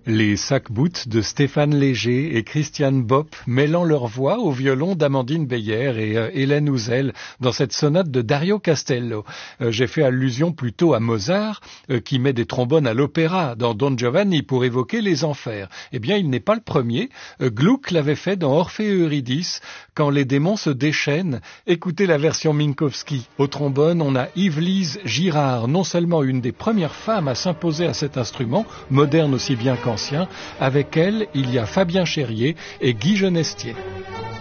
Les sac-boots de Stéphane Léger et Christiane Bopp mêlant leur voix au violon d'Amandine Beyer et Hélène Houzel dans cette sonate de Dario Castello. J'ai fait allusion plutôt à Mozart qui met des trombones à l'opéra dans Don Giovanni pour évoquer les enfers. Eh bien, il n'est pas le premier. Gluck l'avait fait dans Orphée et Eurydice quand les démons se déchaînent. Écoutez la version Minkowski. Au trombone, on a Yves-Lise Girard, non seulement une des premières femmes à s'imposer à cet instrument, moderne aussi bien qu'ancien. Avec elle, il y a Fabien Cherrier et Guy Genestier.